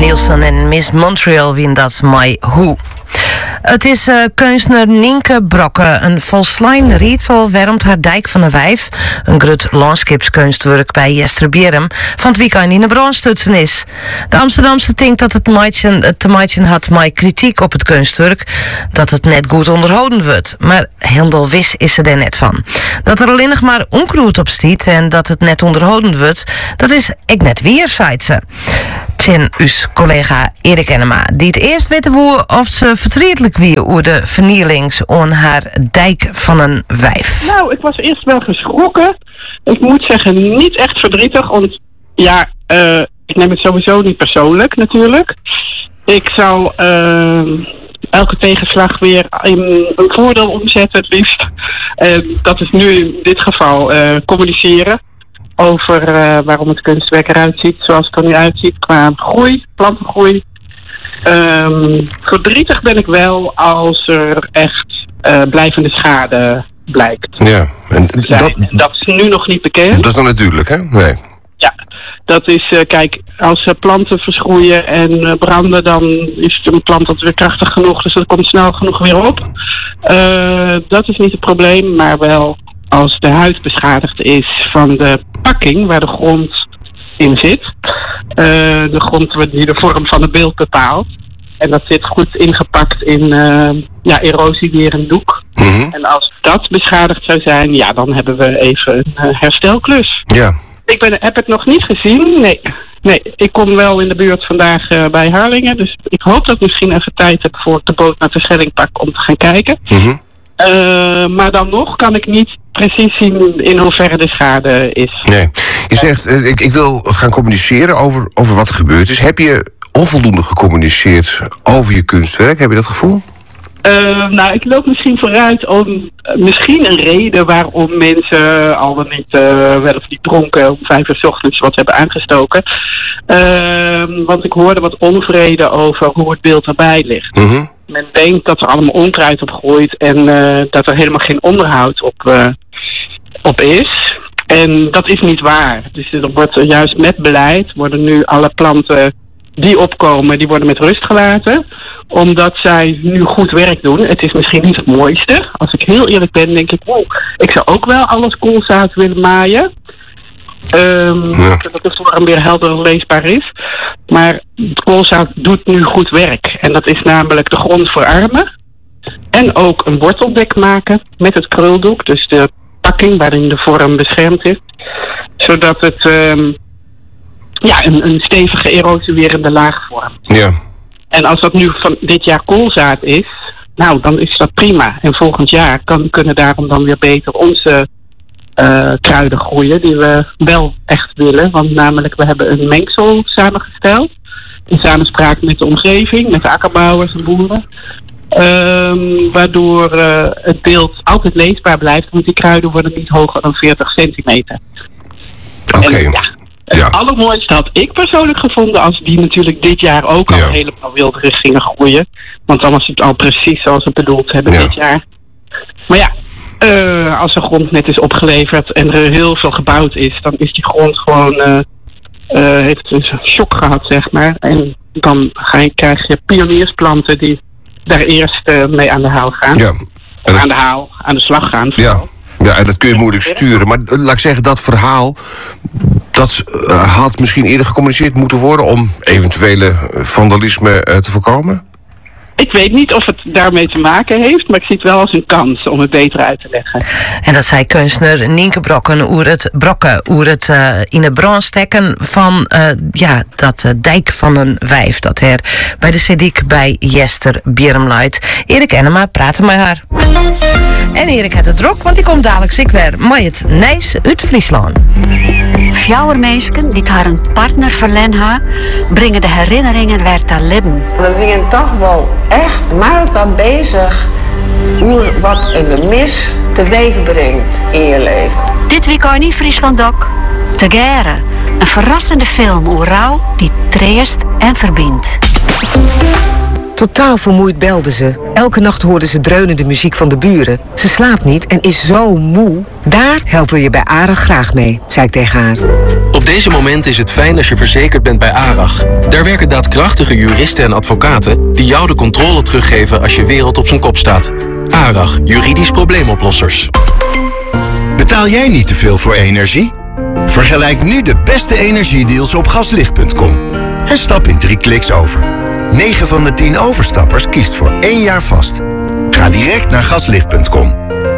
Nielsen en Miss Montreal win dat My Who. Het is kunstenaar Nienke Brokke. Een volslijn rietsel wermt haar dijk van een wijf. Een grut landschapskunstwerk bij Jester Bierum van het weekend in de brandstutsen is. De Amsterdamse denkt dat het te maken had met kritiek op het kunstwerk. Dat het net goed onderhouden wordt. Maar Hendel wis is ze er net van. Dat er alleen nog maar onkroet op stiet en dat het net onderhouden wordt, dat is ik net weer, zei ze. Tjen, uw collega Erik Enema, die het eerst weten woe of ze verdrietelijk wie over de vernielings aan haar dijk van een wijf. Nou, ik was eerst wel geschrokken. Ik moet zeggen, niet echt verdrietig, want ja, ik neem het sowieso niet persoonlijk natuurlijk. Ik zou elke tegenslag weer in een voordeel omzetten het liefst. Dat is nu in dit geval communiceren over waarom het kunstwerk eruit ziet zoals het er nu uitziet qua groei, plantengroei. Verdrietig ben ik wel als er echt blijvende schade blijkt. Ja, en dat is nu nog niet bekend. Dat is dan natuurlijk, hè? Nee. Ja, dat is, kijk, als planten verschroeien en branden, dan is een plant dat weer krachtig genoeg, dus dat komt snel genoeg weer op. Dat is niet het probleem, maar wel als de huid beschadigd is van de pakking waar de grond in zit. De grond die de vorm van het beeld bepaalt. En dat zit goed ingepakt in erosiewerend doek. Mm-hmm. En als dat beschadigd zou zijn, ja, dan hebben we even een herstelklus. Ja. Ik heb het nog niet gezien, nee. Ik kom wel in de buurt vandaag bij Harlingen. Dus ik hoop dat ik misschien even tijd heb voor ik de boot naar Terschelling pak om te gaan kijken. Mm-hmm. Maar dan nog kan ik niet precies zien in hoeverre de schade is. Nee. Je zegt, ik wil gaan communiceren over wat er gebeurd is. Heb je onvoldoende gecommuniceerd over je kunstwerk? Heb je dat gevoel? Nou, ik loop misschien vooruit om misschien een reden waarom mensen al dan niet wel of niet dronken om 5 uur 's ochtends wat hebben aangestoken. Want ik hoorde wat onvrede over hoe het beeld erbij ligt. Mm-hmm. Men denkt dat er allemaal onkruid op groeit en dat er helemaal geen onderhoud op is. En dat is niet waar. Dus er wordt juist met beleid worden nu alle planten die opkomen, die worden met rust gelaten. Omdat zij nu goed werk doen. Het is misschien niet het mooiste. Als ik heel eerlijk ben, denk ik, wow, ik zou ook wel alles koolzaad willen maaien. Dat de vorm weer helder leesbaar is. Maar het koolzaad doet nu goed werk. En dat is namelijk de grond verarmen. En ook een worteldek maken met het kruldoek. Dus de pakking waarin de vorm beschermd is. Zodat het een stevige erosiewerende laag vormt. Ja. En als dat nu van dit jaar koolzaad is, nou, dan is dat prima. En volgend jaar kunnen daarom dan weer beter onze kruiden groeien die we wel echt willen. Want namelijk, we hebben een mengsel samengesteld. In samenspraak met de omgeving, met de akkerbouwers en boeren. Waardoor het beeld altijd leesbaar blijft. Want die kruiden worden niet hoger dan 40 centimeter. Oké. Het allermooiste had ik persoonlijk gevonden als die natuurlijk dit jaar ook al helemaal wilderig gingen groeien. Want dan was het al precies zoals we bedoeld hebben dit jaar. Maar ja, als de grond net is opgeleverd en er heel veel gebouwd is, dan is die grond gewoon, heeft een shock gehad, zeg maar. En dan krijg je pioniersplanten die daar eerst mee aan de haal gaan. Ja. Aan de slag gaan. Ja. Ja, en dat kun je moeilijk sturen. Maar laat ik zeggen, dat verhaal, dat had misschien eerder gecommuniceerd moeten worden om eventuele vandalisme te voorkomen? Ik weet niet of het daarmee te maken heeft, maar ik zie het wel als een kans om het beter uit te leggen. En dat zei kunstenaar Nienke Brokke oer het in de brand stekken van dat dijk van een wijf dat er bij de Sediek bij Jester Bierum luidt. Erik Enema praatte met haar. En Erik had het druk, want die komt dadelijk ziek weer met het Nijs uit Friesland. Fjouwermeisken die haar een partner verlen brengen de herinneringen weer te leven. We zijn toch wel echt met elkaar bezig hoe wat een gemis teweeg brengt in je leven. Dit weekend in Friesland ook. Te Geren, een verrassende film over rouw die treest en verbindt. Totaal vermoeid belde ze. Elke nacht hoorde ze dreunende muziek van de buren. Ze slaapt niet en is zo moe. Daar helpen we je bij AREG graag mee, zei ik tegen haar. Op Op deze moment is het fijn als je verzekerd bent bij ARAG. Daar werken daadkrachtige juristen en advocaten die jou de controle teruggeven als je wereld op zijn kop staat. ARAG, juridisch probleemoplossers. Betaal jij niet te veel voor energie? Vergelijk nu de beste energiedeals op gaslicht.com. En stap in 3 kliks over. 9 van de 10 overstappers kiest voor 1 jaar vast. Ga direct naar gaslicht.com.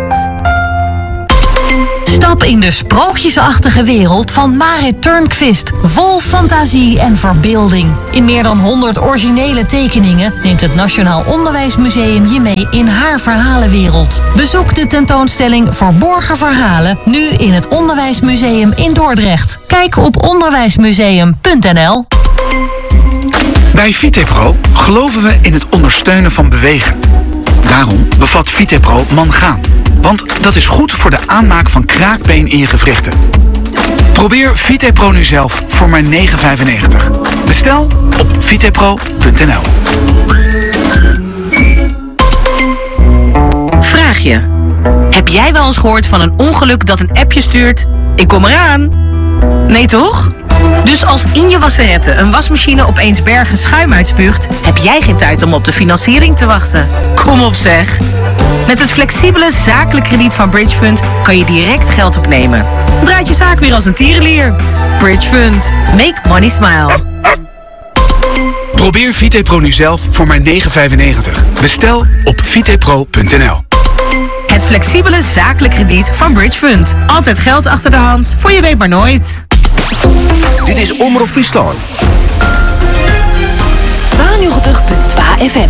Stap in de sprookjesachtige wereld van Marit Turnquist. Vol fantasie en verbeelding. In meer dan 100 originele tekeningen neemt het Nationaal Onderwijsmuseum je mee in haar verhalenwereld. Bezoek de tentoonstelling Verborgen Verhalen nu in het Onderwijsmuseum in Dordrecht. Kijk op onderwijsmuseum.nl. Bij Vitepro geloven we in het ondersteunen van bewegen. Daarom bevat Vitepro mangaan. Want dat is goed voor de aanmaak van kraakbeen in je gewrichten. Probeer Vitepro nu zelf voor maar €9,95. Bestel op vitepro.nl. Vraag je. Heb jij wel eens gehoord van een ongeluk dat een appje stuurt? Ik kom eraan. Nee toch? Dus als in je wasserette een wasmachine opeens bergen schuim uitspuugt, heb jij geen tijd om op de financiering te wachten. Kom op zeg. Met het flexibele zakelijk krediet van Bridgefund kan je direct geld opnemen. Draait je zaak weer als een tierenlier. Bridgefund. Make money smile. Probeer Vitepro nu zelf voor maar €9,95. Bestel op vitepro.nl. Het flexibele zakelijk krediet van Bridgefund. Altijd geld achter de hand, voor je weet maar nooit. Dit is Omroep Friesland. 92.2 FM.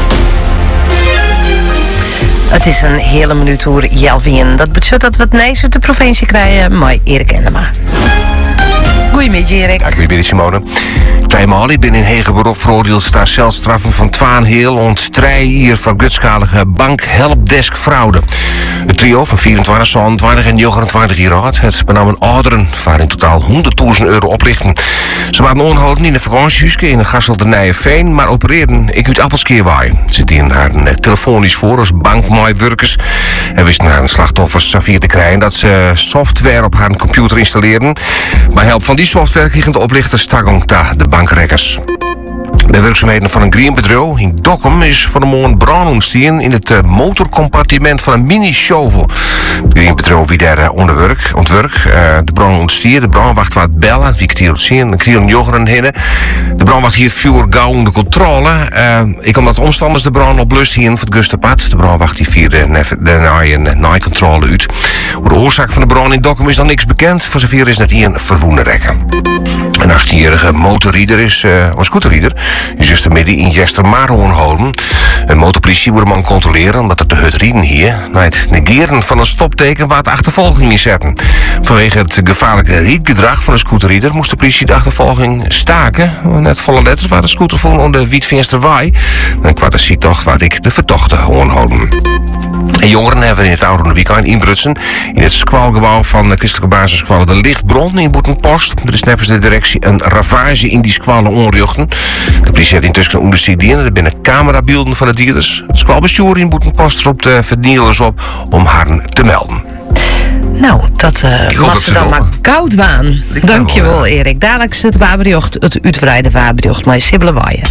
Het is een hele minuut door Jelvin. Dat betekent dat we het neus uit de provincie krijgen, maar Erik Endema. Goedemiddag, Erik. Ja, goedemiddag, Simone. Tweemaal, ik ben in hege beroep veroordeeld staat celstraffen van 2 heel ont 3 hier voor gutskalige bank helpdesk fraude. Het trio van 24, 27 en 29 jaar oud. Het benam een ouderen waar in totaal €100.000 oplichten. Ze waren onhouden in een vakantiehuisje in de Gassel de Nijenveen, maar opereerden ik uit Appelskeerwaai. Ze dienen haar telefonisch voor als bankmaaaiwerkers en wisten haar een slachtoffer Safir te krijgen dat ze software op haar computer installeerden. Bij help van die software kregen de oplichters toegang tot de bankrekkers. Bij werkzaamheden van een greenbedrijf in Dokkum is van de morgen brand ontstaan in het motorcompartiment van een mini-shovel. Het greenbedrijf wie daar ontwerk. De brand ontstaan, de brandwacht wat bellen, wie ik het hier op zien, een kriel jongeren heen. De brandwacht hier vuur gauw onder controle. Ik omdat de omstanders de brand oplust hier voor het Gustapad. De brandwacht die vierde de controle uit. Voor de oorzaak van de brand in Dokkum is dan niks bekend. Voor zover is net hier een verwoende rekken. Een 18-jarige motorrieder een scooterrieder is juist midden in Jestermaro aangehouden. Een motorpolitie moet de man controleren omdat er de hut rieden hier na het negeren van een stopteken waar het achtervolging in zetten. Vanwege het gevaarlijke rietgedrag van de scooterrieder moest de politie de achtervolging staken. Net volle letters waar de scooter voor onder Wietvinsterwaai. Dan kwam de ziektocht waar ik de vertochte aanhouden. En jongeren hebben in het oude weekend inbrutsen in het squalgebouw van de christelijke basisschool De Lichtbron in Boetenpost. Er is nevens de directie een ravage in die squalen onrechten. De politie heeft intussen onderzoek. Er binnen camerabeelden van de dierders. Het squalbestuur in Boetenpost roept de vernielers op om haar te melden. Nou, dat mag ze dan maar koud waan. Dankjewel, Erik. Dadelijk is het waberjocht, het uitgebreide waberjocht, maar Sibylle Waaien.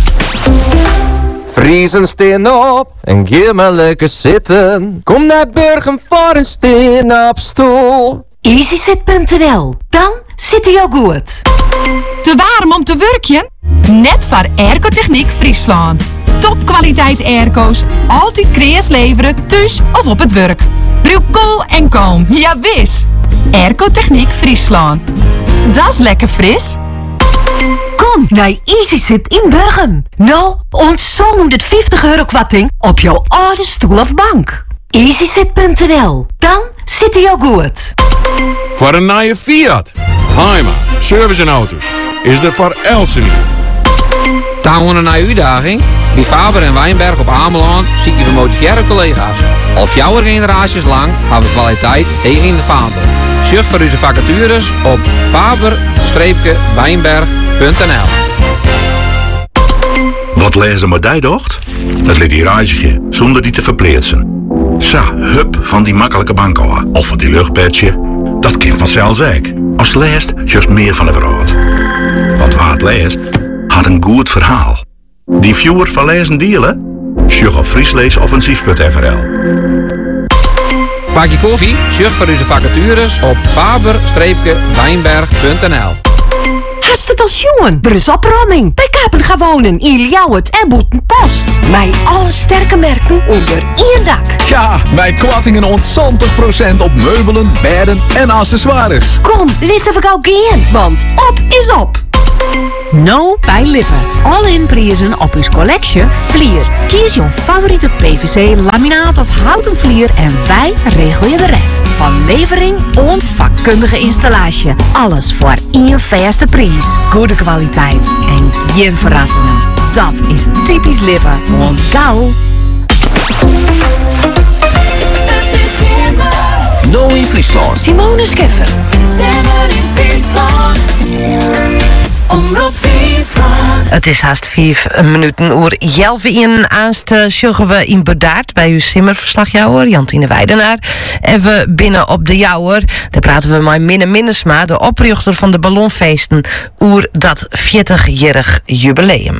Vriezen steen op en ga maar lekker zitten. Kom naar Burgum voor een steen op stoel. EasySit.nl. Dan zit hij al goed. Te warm om te werken? Net voor Airco-Techniek Friesland. Topkwaliteit airco's, altijd kreeg leveren, thuis of op het werk. Blijf cool en kalm, ja wis. Airco-Techniek Friesland. Dat is lekker fris. Kom naar EasySit in Burgum. Nou, ontzong dit €50 kwarting op jouw oude stoel of bank. EasySit.nl. Dan zit hij al goed. Voor een nieuwe Fiat, Heima, service en auto's, is er voor Elsen. Touwen een nieuwe uitdaging? Bij Faber en Wijnberg op Ameland zie je gemotiveerde collega's. Al 4 generaties lang hebben we kwaliteit tegen in de vaandel. Surf voor onze vacatures op faber-wijnberg.nl. Wat lezen maar die docht? Dat liet die reisje, zonder die te verplaatsen. Sa, hup van die makkelijke bank af. Of van die luchtpetje. Dat kind vanzelf zeker. Als leest juist meer van de wereld. Want waar het leest, had een goed verhaal. Die viewer van lezen delen? Sjug op friesleesoffensief.nl. Pak je koffie? Surf voor onze vacatures op faber-wijnberg.nl. Hast het als jongen? Er is opromming. Bij Kapen gaan wonen in Ljouwert en Boetenpost. Mijn alle sterke merken onder één dak. Ja, wij kwattingen ontzettend 20% op meubelen, bedden en accessoires. Kom, laten we gauw gaan, want op is op. No bij Lippen. All-in prijzen op uw collection vlier. Kies je favoriete PVC, laminaat of houten vlier en wij regelen je de rest. Van levering en vakkundige installatie. Alles voor één vaste prijs. Goede kwaliteit en geen verrassingen. Dat is typisch Lippen. Want gauw. No in Friesland. Simone Scheffer. Zemmer in Friesland. Omroep Friesland. Het is haast 5 minuten oer 11 in aanst sjuggen we in Bedaard bij uw simmerverslagjouwer Jantine Weidenaar. En we binnen op de jouwer, daar praten we met Minne Minnesma, de oprichter van de ballonfeesten, oer dat 40-jarig jubileum.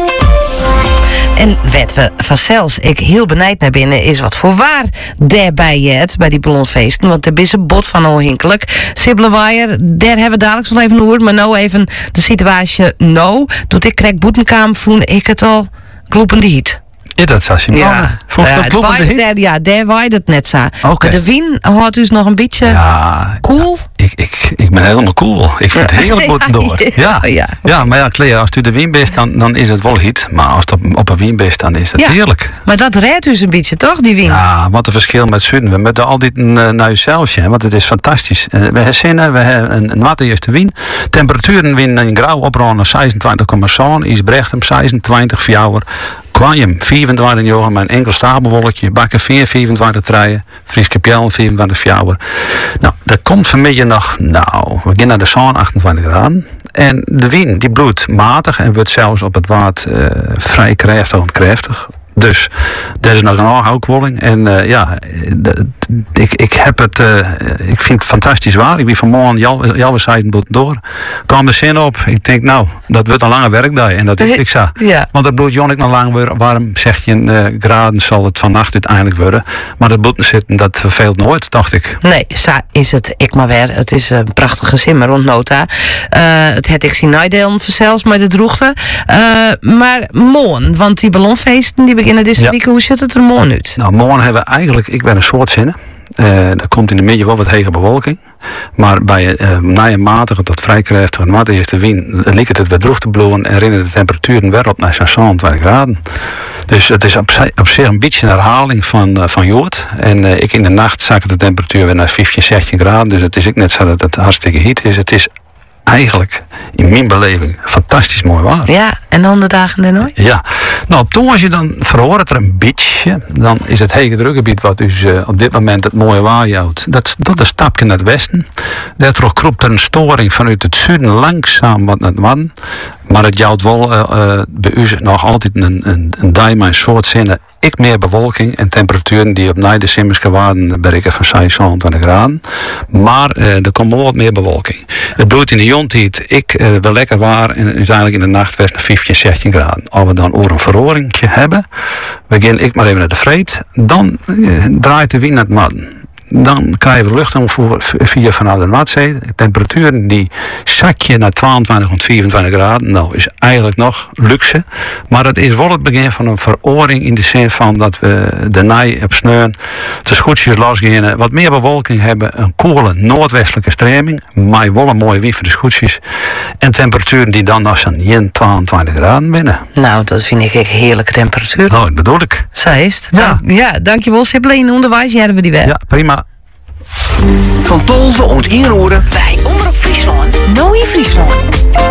En wet we vanzelfs, ik heel benijd naar binnen, is wat voor waar daarbij het bij die ballonfeesten. Want er is een bot van onhinkelijk. Sibbelwaier, daar hebben we dadelijk nog even over. Maar nou even de situatie doet ik krijg boetenkaam, voel ik het al kloppende hiet. Is dat zo, Simone? Ja, daar waait het net zo. Okay. De wien houdt dus nog een beetje cool. Ik ben helemaal cool. Ik vind het heerlijk moeten door. Ja, maar ja, Claire, als u de wien bent, dan is het wel hit. Maar als het op een wien bent, dan is het heerlijk. Maar dat redt dus een beetje, toch, die wien? Ja, wat een verschil met Zuiden. We moeten altijd naar uzelf zijn, want het is fantastisch. We hebben zinnen, we hebben een wat eerste wien. Temperaturen win in Grauw opranden 26,7, Isbrechtsem 26, Fjouwer. Kwajum 24 jongen, mijn enkel stapelwolkje, Bakken 24 treien, Frieske Pjel 24 Fjouwer. Nou, dat komt vanmiddag nog, we gaan naar de zon 28 graden. En de wind die bloedt matig en wordt zelfs op het water vrij krachtig. Dus er is nog een aanhoudkwolling. En ik vind het fantastisch waar. Ik ben vanmorgen jouw zijde door. Kwam de zin op. Ik denk, dat wordt een lange werkdag. En dat is ik zo. Ja. Want het bloedt Jon nog lang warm. Zeg je graden zal het vannacht uiteindelijk worden. Maar dat bloed zitten, dat verveelt nooit, dacht ik. Nee, zo is het. Ik maar weer. Het is een prachtige simmer rond nota. Het had ik zien naidelen zelfs met de droegte. Maar morgen, want die ballonfeesten die beginnen deze week. Hoe ziet het er morgen uit? Nou, morgen hebben we eigenlijk, ik ben een soort zinnen. Er komt in de midden wel wat hege bewolking. Maar bij een matige tot vrij krachtige natte eerste wind lijkt het weer droog te bloeien en rennen de temperaturen weer op naar 26 graden. Dus het is op zich een beetje een herhaling van Jood. En ik in de nacht zak de temperatuur weer naar 15, 16 graden. Dus het is ook net zo dat het hartstikke heet is. Het is eigenlijk in mijn beleving fantastisch mooi waar. Ja, en dan de dagen daarna? Ja, toen als je dan verhoort er een beetje, dan is het hege drukgebied wat dus op dit moment het mooie waar houdt. Dat een stapje naar het westen. Daardoor kroept er een storing vanuit het zuiden langzaam wat naar het noorden. Maar het houdt wel bij u nog altijd een mijn soort zinnen. Ik meer bewolking en temperaturen die op de simmerske waarden bereiken van 26 graden. Maar er komt wel wat meer bewolking. Het bloeit in de jontijd wel lekker waar en uiteindelijk in de nacht werd naar 15, 16 graden. Als we dan oor een verhoringje hebben, begin ik maar even naar de vreed, dan draait de wind naar het noorden. Dan krijgen we luchtomvoer via vanuit de Noordzee. De temperaturen die zak je naar 22 tot 24 graden. Nou, is eigenlijk nog luxe. Maar het is wel het begin van een veroring in de zin van dat we de naai op sneeuw de scootjes losgaan. Wat meer bewolking hebben. Een koele noordwestelijke stroming. Maar wel een mooie wind voor de scootjes. En temperaturen die dan nog zo'n 22 graden binnen. Nou, dat vind ik echt heerlijke temperatuur. Nou, dat bedoel ik. Zo is het. Ja, dankjewel Sibylle. In onderwijs hebben we die weg. Ja, prima. Van Tolve und Inroeren Bij Omroep Friesland. Nooie Friesland.